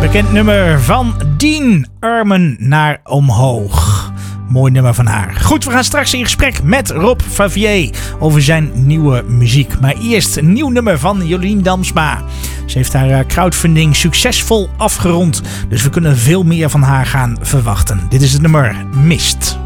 Bekend nummer van Dean, Armen naar omhoog. Mooi nummer van haar. Goed, we gaan straks in gesprek met Rob Favier over zijn nieuwe muziek. Maar eerst een nieuw nummer van Jolien Damsma. Ze heeft haar crowdfunding succesvol afgerond. Dus we kunnen veel meer van haar gaan verwachten. Dit is het nummer Mist.